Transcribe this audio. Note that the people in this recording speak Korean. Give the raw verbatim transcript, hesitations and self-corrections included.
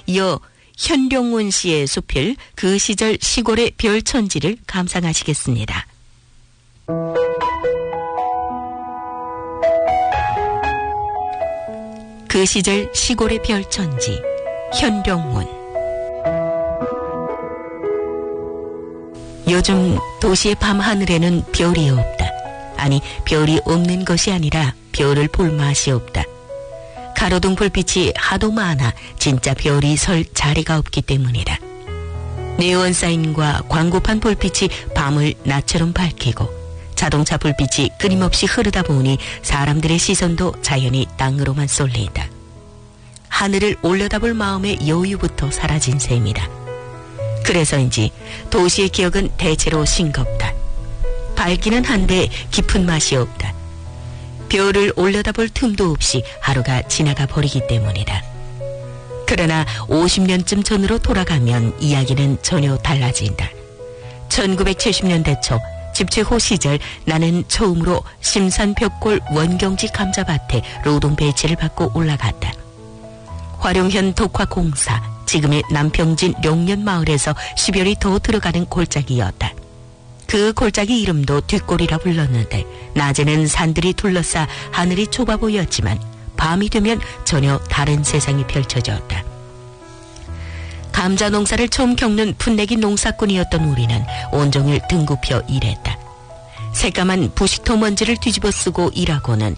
이어 현룡운 씨의 수필 그 시절 시골의 별천지를 감상하시겠습니다. 그 시절 시골의 별천지 현룡운. 요즘 도시의 밤하늘에는 별이 없다. 아니, 별이 없는 것이 아니라 별을 볼 맛이 없다. 가로등 불빛이 하도 많아 진짜 별이 설 자리가 없기 때문이다. 네온사인과 광고판 불빛이 밤을 낮처럼 밝히고 자동차 불빛이 끊임없이 흐르다 보니 사람들의 시선도 자연히 땅으로만 쏠린다. 하늘을 올려다볼 마음의 여유부터 사라진 셈이다. 그래서인지 도시의 기억은 대체로 싱겁다. 밝기는 한데 깊은 맛이 없다. 별을 올려다볼 틈도 없이 하루가 지나가 버리기 때문이다. 그러나 오십 년쯤 전으로 돌아가면 이야기는 전혀 달라진다. 천구백칠십 년대 초 집채호 시절 나는 처음으로 심산벽골 원경지 감자밭에 노동 배치를 받고 올라갔다. 화룡현 독화공사, 지금의 남평진 용년마을에서 십여리 더 들어가는 골짜기였다. 그 골짜기 이름도 뒷골이라 불렀는데 낮에는 산들이 둘러싸 하늘이 좁아 보였지만 밤이 되면 전혀 다른 세상이 펼쳐졌다. 감자 농사를 처음 겪는 풋내기 농사꾼이었던 우리는 온종일 등굽혀 일했다. 새까만 부식토 먼지를 뒤집어 쓰고 일하고는